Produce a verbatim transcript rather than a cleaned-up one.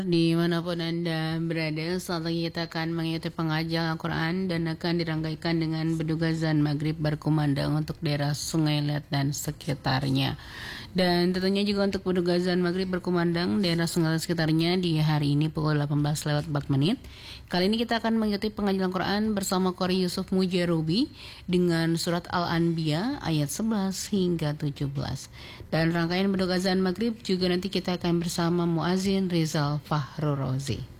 Dimanapun Anda berada, saat lagi kita akan mengikuti pengajian Al-Quran dan akan dirangkaikan dengan bedug azan maghrib berkumandang untuk daerah Sungai Liat dan sekitarnya. Dan tentunya juga untuk bedug azan maghrib berkumandang daerah Sungai Liat sekitarnya di hari ini pukul delapan belas lewat empat menit. Kali ini kita akan mengikuti pengajian Al-Quran bersama Qori Yusuf Mujarubi dengan surat Al-Anbiya ayat sebelas hingga tujuh belas. Dan rangkaian bedug azan maghrib juga nanti kita akan bersama Muazin Rizal Fahru Rozi.